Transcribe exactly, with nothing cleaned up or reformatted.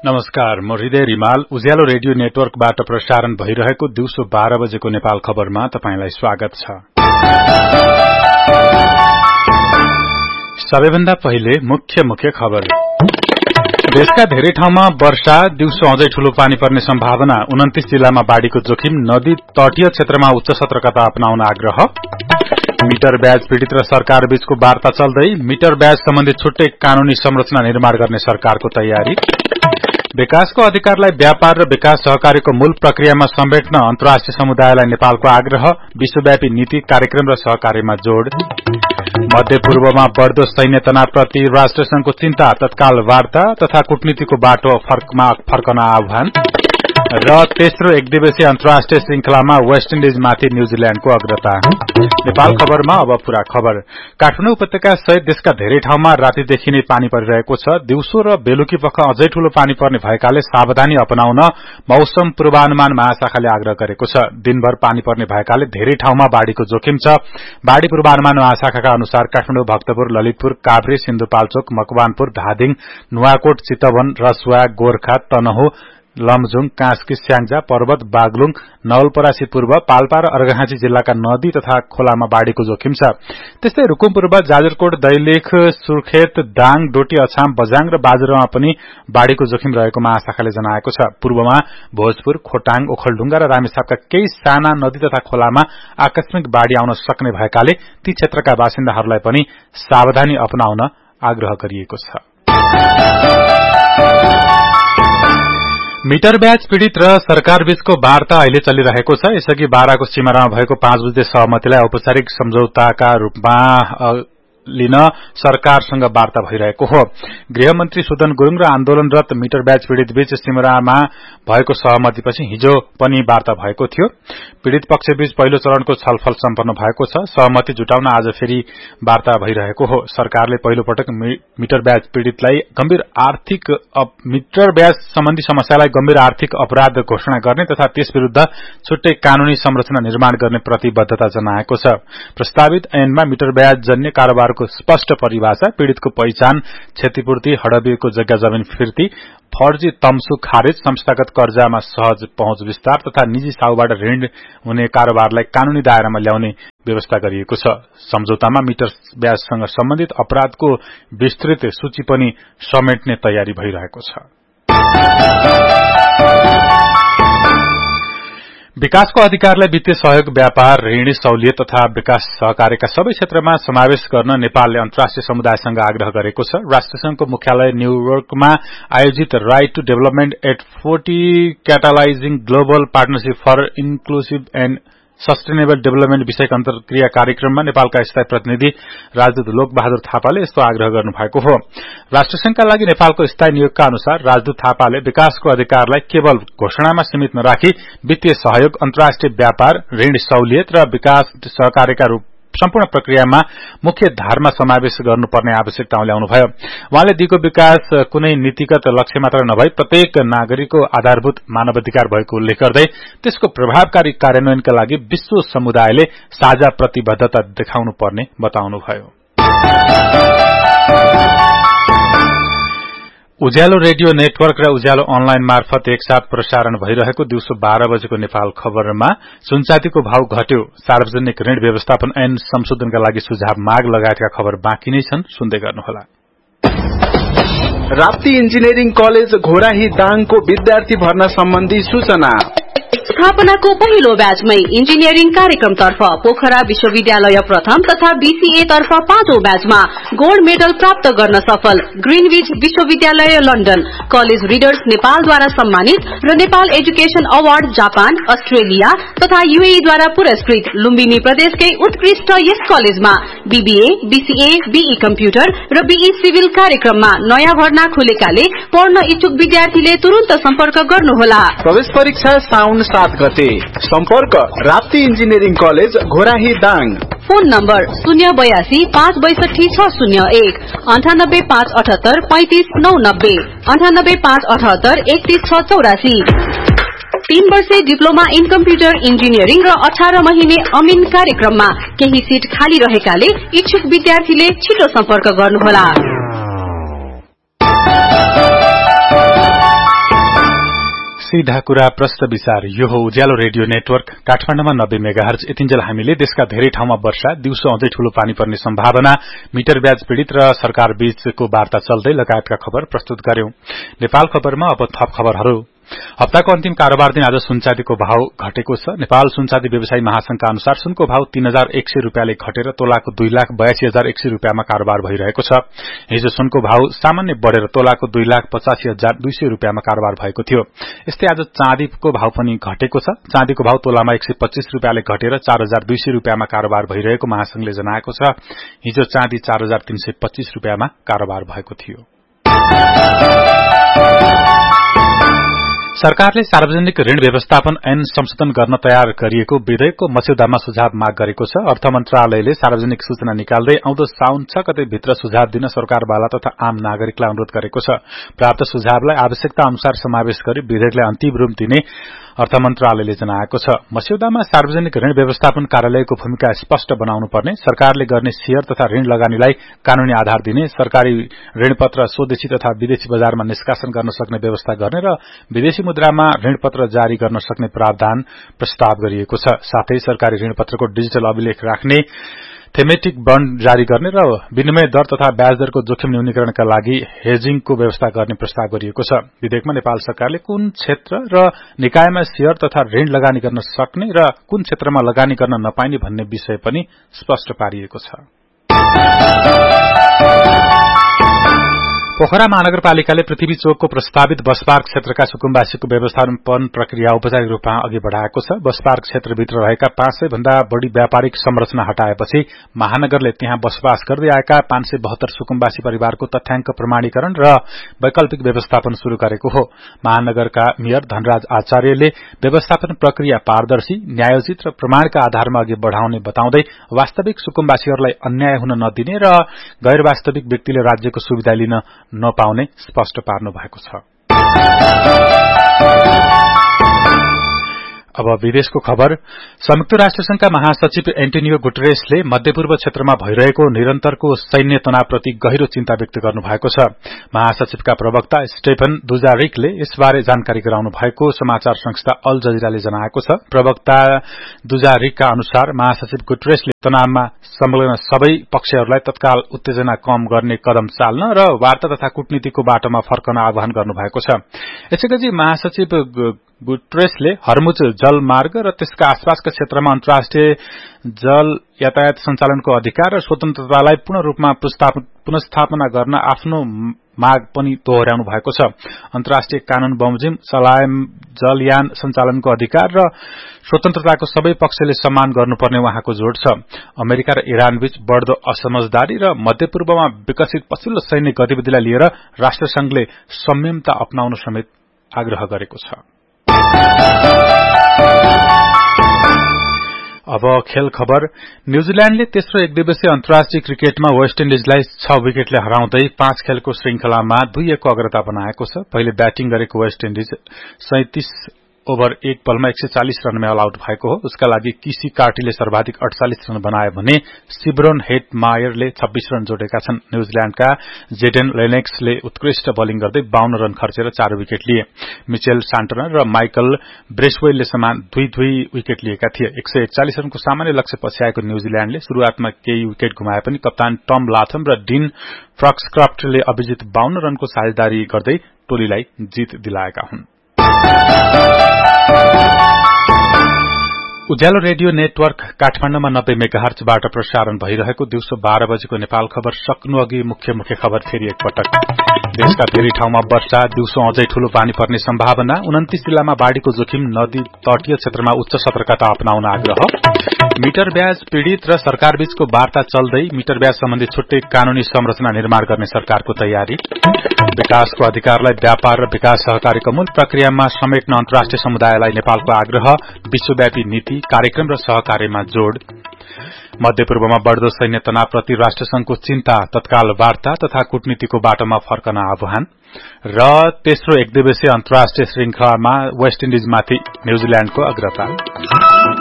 नमस्कार, म हृदय रिमाल। उज्यालो रेडियो नेटवर्कबाट प्रसारण भइरहेको दिउँसो बाह्र बजेको नेपाल खबरमा तपाईंलाई स्वागत छ। सबैभन्दा पहिले मुख्य मुख्य खबर। देशका धेरै ठाउँमा वर्षा, दिउँसो अझै ठूलो पानी पर्ने सम्भावना। उन्तीस जिल्लामा बाढ़ीको जोखिम। नदी तटीय क्षेत्रमा उच्च सतर्कता अपनाउन आग्रह। मिटर ब्याज पीड़ित र सरकार बीचको वार्ता चल्दै। मिटर ब्याज सम्बन्धी छुट्टै कानूनी संरचना निर्माण गर्ने सरकारको तयारी। विकासको अधिकारलाई व्यापार र विकास सहकारीको मूल प्रक्रियामा समेट्न अन्तर्राष्ट्रिय समुदायलाई नेपालको आग्रह। विश्वव्यापी नीति, कार्यक्रम र सहकारीमा जोड़। मध्यपूर्वमा बढ़दो सैन्य तनावप्रति राष्ट्रसंघको चिन्ता। तत्काल वार्ता तथा कूटनीतिको बाटो फर्कमा फर्कन आह्वान। र तेस्रो एक दिवसीय अन्तर्राष्ट्रिय श्रृंखलामा वेस्ट इन्डिजमाथि न्यूजील्याण्डको अग्रता। नेपाल खबरमा अब पूरा खबर। काठमाडौँ उपत्यका सहित देशका धेरै ठाउँमा रातिदेखि नै पानी परिरहेको छ। दिउँसो र बेलुकी पख अझै ठूलो पानी पर्ने भएकाले सावधानी अपनाउन मौसम पूर्वानुमान महाशाखाले आग्रह गरेको छ। दिनभर पानी पर्ने भएकाले धेरै ठाउँमा बाढ़ीको जोखिम छ। बाढ़ी पूर्वानुमान महाशाखाका अनुसार काठमाडौँ, भक्तपुर, ललितपुर, काभ्रे, सिन्धुपाल्चोक, मकवानपुर, धादिङ, नुवाकोट, चितवन, रसुवा, गोर्खा, तनहुँ, लमजुङ, कास्की, स्याङ्जा, पर्वत, बागलुङ, नवलपरासी पूर्व, पाल्पा र अर्घाखाँची जिल्लाका नदी तथा खोलामा बाढ़ीको जोखिम छ। त्यस्तै रुकुम पूर्व, जाजरकोट, दैलेख, सुर्खेत, दाङ, डोटी, अछाम, बझाङ र बाजुरामा पनि बाढ़ीको जोखिम रहेको महाशाखाले जनाएको छ। पूर्वमा भोजपुर, खोटाङ, ओखलढुंगा र रामेछापका केही साना नदी तथा खोलामा आकस्मिक बाढ़ी आउन सक्ने भएकाले ती क्षेत्रका बासिन्दाहरूलाई पनि सावधानी अपनाउन आग्रह गरिएको छ। मिटर ब्याज पीड़ित र सरकार बीचको वार्ता अहिले चलिरहेको छ। यसअघि बाराको सिमानामा भएको पाँच बुझे सहमतिलाई औपचारिक सम्झौताका रूपमा लिन सरकारसँग वार्ता भइरहेको हो। गृहमन्त्री सुदन गुरूङ र आन्दोलनरत मिटर ब्याज पीड़ित बीच सिमरामा भएको सहमतिपछि हिजो पनि वार्ता भएको थियो। पीड़ित पक्षबीच पहिलो चरणको छलफल सम्पन्न भएको छ। सहमति जुटाउन आज फेरि वार्ता भइरहेको हो। सरकारले पहिलो पटक मिटर ब्याज पीड़ितलाई गम्भीर आर्थिक मिटर ब्याज सम्बन्धी समस्यालाई गम्भीर आर्थिक अपराध घोषणा गर्ने तथा त्यस विरूद्ध छुट्टै कानूनी संरचना निर्माण गर्ने प्रतिबद्धता जनाएको छ। प्रस्तावित ऐनमा मिटर ब्याज जन्य कारोबार स्पष्ट परिभाषा, पीड़ितको पहिचान, क्षतिपूर्ति, हडबिएको जग्गा जमिन फिर्ती, फर्जी तम्सु खारेज, संस्थागत कर्जामा सहज पहुँच विस्तार तथा निजी साहुबाट ऋण हुने कारोबारलाई कानूनी दायरामा ल्याउने व्यवस्था गरिएको छ। सम्झौतामा मिटर ब्याजसँग सम्बन्धित अपराधको विस्तृत सूची पनि समेट्ने तयारी भइरहेको छ। विकासको अधिकारलाई वित्तीय सहयोग, व्यापार, ऋण, सहुलियत तथा विकास सहकारीका सबै क्षेत्रमा समावेश गर्न नेपालले अन्तर्राष्ट्रिय समुदायसँग आग्रह गरेको छ। राष्ट्रसंघको मुख्यालय न्यूयोर्कमा आयोजित right two development at forty क्याटालाइजिङ global partnership for inclusive and sustainable development विषयक अन्तर्क्रिया कार्यक्रममा नेपालका स्थायी प्रतिनिधि राजदूत लोकबहादुर थापाले यस्तो आग्रह गर्नु भएको हो। राष्ट्रसंघका लागि नेपालको स्थायी नियोगका अनुसार राजदूत थापाले विकासको अधिकारलाई केवल घोषणामा सीमित नराखी वित्तीय सहयोग, अन्तर्राष्ट्रिय व्यापार, ऋण, सहुलियत र विकास सहकारीका रूप सम्पूर्ण प्रक्रियामा मुख्य धारमा समावेश गर्नुपर्ने आवश्यकता ल्याउनुभयो। उहाँले दिगो विकास कुनै नीतिगत लक्ष्य मात्र नभई प्रत्येक नागरिकको आधारभूत मानवाधिकार भएको उल्लेख गर्दै त्यसको प्रभावकारी कार्यान्वयनका लागि विश्व समुदायले साझा प्रतिबद्धता देखाउनु पर्ने बताउनुभयो। उज्यालो रेडियो नेटवर्क र उज्यालो अनलाइन मार्फत एकसाथ प्रसारण भइरहेको दिउँसो बाह्र बजेको नेपाल खबरमा सुनचाँदीको भाव घट्यो, सार्वजनिक ऋण व्यवस्थापन ऐन संशोधनका लागि सुझाव माग लगायतका खबर बाँकी नै छन्। सुन्दै गर्नुहोला। राप्ती इन्जिनियरिङ कलेज घोराही दाङको विद्यार्थी भर्ना सम्बन्धी सूचना। स्थापनाको पहिलो ब्याचमै इन्जिनियरिङ कार्यक्रमतर्फ पोखरा विश्वविद्यालय प्रथम तथा बीसीए तर्फ पाँचौं ब्याचमा गोल्ड मेडल प्राप्त गर्न सफल ग्रीनविच विश्वविद्यालय लन्डन, कलेज रिडर्स नेपालद्वारा सम्मानित र Nepal education award Japan, Australia तथा यूएई द्वारा पुरस्कृत लुम्बिनी प्रदेशकै उत्कृष्ट यस कलेजमा बीबीए, बीसीए, बीई कम्प्युटर र बीई सिभिल कार्यक्रममा नयाँ भर्ना खुलेकाले पढ्न इच्छुक विद्यार्थीले तुरुन्त सम्पर्क गर्नुहोला। प्रवेश परीक्षा साउन सात गते। सम्पर्क Rapti engineering college Ghorahi Dang. Phone number शून्य बयासी पाँच बैसठी छ शून्य एक, अन्ठानब्बे पाँच अठहत्तर पैंतिस नौ नब्बे, अन्ठानब्बे पाँच अठहत्तर एकतीस छ चौरासी। तीन वर्षे डिप्लोमा इन कम्प्युटर इन्जिनियरिङ र अठार महिने अमिन कार्यक्रममा केही सीट खाली रहेकाले इच्छुक विद्यार्थीले छिटो सम्पर्क गर्नुहोला। सीधा कुरा प्रश्न विचार यो हो उज्यालो रेडियो नेटवर्क काठमाडौँमा नब्बे मेगाहर्ज। यतिन्जेल हामीले देशका धेरै ठाउँमा वर्षा, दिउँसो अझै ठूलो पानी पर्ने सम्भावना, मिटर ब्याज पीड़ित र सरकार बीचको वार्ता चल्दै लगायतका खबर प्रस्तुत गर्यौं। नेपाल खबरमा अब थप खबरहरू। हप्ताको अन्तिम कारोबार दिन आज सुनचाँदीको भाव घटेको छ। नेपाल सुनचाँदी व्यवसायी महासंघका अनुसार सुनको भाव तीन हजार एक सय रुपियाँले घटेर तोलाको दुई लाख बयासी हजार एक सय रुपियाँमा कारोबार भइरहेको छ। हिजो सुनको भाव सामान्य बढ़ेर तोलाको दुई लाख पचासी हजार दुई सय रुपियाँमा कारोबार भएको थियो। यस्तै आज चाँदीको भाव पनि घटेको छ। चाँदीको भाव तोलामा एक सय पच्चीस रुपियाँले घटेर चार हजार दुई सय रुपियाँमा कारोबार भइरहेको महासंघले जनाएको छ। हिजो चाँदी चार हजार तीन सय पच्चीस रुपियाँमा कारोबार भएको थियो। सरकारले सार्वजनिक ऋण व्यवस्थापन ऐन संशोधन गर्न तयार गरिएको विधेयकको मस्यौदामा सुझाव माग गरेको छ। अर्थ मन्त्रालयले सार्वजनिक सूचना निकाल्दै आउँदो साउन छ गते भित्र सुझाव दिन सरकारवाला तथा आम नागरिकलाई अनुरोध गरेको छ। प्राप्त सुझावलाई आवश्यकता अनुसार समावेश गरी विधेयकलाई अन्तिम रूप दिने अर्थ मन्त्रालयले जनाएको छ। मस्यौदामा सार्वजनिक ऋण व्यवस्थापन कार्यालयको भूमिका स्पष्ट बनाउनु पर्ने, सरकारले गर्ने शेयर तथा ऋण लगानीलाई कानूनी आधार दिने, सरकारी ऋणपत्र स्वदेशी तथा विदेशी बजारमा निष्कासन गर्न सक्ने व्यवस्था गर्ने र विदेशी मुद्रामा ऋणपत्र जारी गर्न सक्ने प्रावधान प्रस्ताव गरिएको छ। साथै सरकारी ऋणपत्रको डिजिटल अभिलेख राख्ने, थेमेटिक बन्ड जारी गर्ने र विनिमय दर तथा ब्याज दरको जोखिम न्यूनीकरणका लागि हेजिङको व्यवस्था गर्ने प्रस्ताव गरिएको छ। विधेयकमा नेपाल सरकारले कुन क्षेत्र र निकायमा शेयर तथा ऋण लगानी गर्न सक्ने र कुन क्षेत्रमा लगानी गर्न नपाइने भन्ने विषय पनि स्पष्ट पारिएको छ। पोखरा महानगरपालिकाले पृथ्वी चोकको प्रस्तावित बस पार्क क्षेत्रका सुकुम्बासीको व्यवस्थापन प्रक्रिया औपचारिक रूपमा अघि बढ़ाएको छ। बस पार्क क्षेत्रभित्र रहेका पाँच सय भन्दा बढ़ी व्यापारिक संरचना हटाएपछि महानगरले त्यहाँ बसोबास गर्दै आएका पाँच सय बहत्तर सुकुम्बासी परिवारको तथ्याङ्क प्रमाणीकरण र वैकल्पिक व्यवस्थापन शुरू गरेको हो। महानगरका मेयर धनराज आचार्यले व्यवस्थापन प्रक्रिया पारदर्शी, न्यायोचित र प्रमाणका आधारमा अघि बढ़ाउने बताउँदै वास्तविक सुकुम्बासीहरूलाई अन्याय हुन नदिने र गैर वास्तविक व्यक्तिले राज्यको सुविधा लिन नपाउने स्पष्ट पार्नु भएको छ। अब विदेशको खबर। संयुक्त राष्ट्र संघका महासचिव एन्टोनियो गुटेरेसले मध्यपूर्व क्षेत्रमा भइरहेको निरन्तरको सैन्य तनावप्रति गहिरो चिन्ता व्यक्त गर्नु भएको छ। महासचिवका प्रवक्ता स्टेफन दुजारिकले यसबारे जानकारी गराउनु भएको समाचार संस्था अल जजिराले जनाएको छ। प्रवक्ता दुजारिकका अनुसार महासचिव गुटेरेसले तनावमा संलग्न सबै पक्षहरूलाई तत्काल उत्तेजना कम गर्ने कदम चाल्न र वार्ता तथा कूटनीतिको बाटोमा फर्कन आह्वान गर्नुभएको छ। यसैगरी महासचिव गुटेरेसले हर्मुज जलमार्ग र त्यसका आसपासका क्षेत्रमा अन्तर्राष्ट्रिय जल यातायात सञ्चालनको अधिकार र स्वतन्त्रतालाई पूर्ण रूपमा पुनस्थापना गर्न आफ्नो माग पनि दोहोर्याउनु भएको छ। अन्तर्राष्ट्रिय कानून बमोजिम चलायम जलयान सञ्चालनको अधिकार र स्वतन्त्रताको सबै पक्षले सम्मान गर्नुपर्ने उहाँको जोड छ। अमेरिका र इरान बीच बढ़दो असमझदारी र मध्यपूर्वमा विकसित पछिल्लो सैन्य गतिविधिलाई लिएर राष्ट्रसंघले संयमता अपनाउन समेत आग्रह गरेको छ। अब खेल खबर। न्यूजील्याण्डले तेस्रो एक दिवसीय अन्तर्राष्ट्रिय क्रिकेटमा वेस्ट इन्डिजलाई छ विकेटले हराउँदै पाँच खेलको श्रृंखलामा दुई एक को अग्रता बनाएको छ। पहिले ब्याटिङ गरेको वेस्ट इन्डिज सैंतीस ओभर एक पलमा एक सय चालीस रनमा अल आउट भएको हो। उसका लागि किसी कार्टीले सर्वाधिक अड़चालीस रन बनाए भने सिब्रोन हेटमायरले छब्बीस रन जोडेका छन्। न्यूजील्याण्डका जेडेन लेनेक्सले उत्कृष्ट बोलिङ गर्दै बाउन्न रन खर्चेर चार विकेट लिए। मिचेल सान्टनर र माइकल ब्रेसवेलले समान दुई दुई विकेट लिएका थिए। एक सय एकचालीस रनको सामान्य लक्ष्य पछ्याएको न्यूजील्याण्डले शुरूआतमा केही विकेट गुमाए पनि कप्तान टम लाथम र डिन फ्रक्सक्रफ्टले अभिजित बाउन्न रनको साझेदारी गर्दै टोलीलाई जित दिलाएका हुन्। उज्यालो रेडियो नेटवर्क काठमाडौँमा नब्बे मेगाहर्जबाट प्रसारण भइरहेको दिउँसो बाह्र बजेको नेपाल खबर सक्नु अघि मुख्य मुख्य खबर फेरि एकपटक। देशका धेरै ठाउँमा वर्षा, दिउँसो अझै ठूलो पानी पर्ने सम्भावना, उन्तीस जिल्लामा बाढ़ीको जोखिम, नदी तटीय क्षेत्रमा उच्च सतर्कता अपनाउन आग्रह, मिटर ब्याज पीड़ित र सरकार बीचको वार्ता चल्दै मिटर ब्याज सम्बन्धी छुट्टै कानूनी संरचना निर्माण गर्ने सरकारको तयारी, विकासको अधिकारलाई व्यापार र विकास सहकारीको मूल प्रक्रियामा समेट्न अन्तर्राष्ट्रिय समुदायलाई नेपालको आग्रह, विश्वव्यापी नीति, कार्यक्रम र सहकार्यमा जोड़, मध्यपूर्वमा बढ़दो सैन्य तनावप्रति राष्ट्रसंघको चिन्ता, तत्काल वार्ता तथा कूटनीतिको बाटोमा फर्कन आह्वान र तेस्रो एक दिवसीय अन्तर्राष्ट्रिय श्रृंखलामा वेस्ट इन्डिजमाथि न्यूजील्याण्डको अग्रता।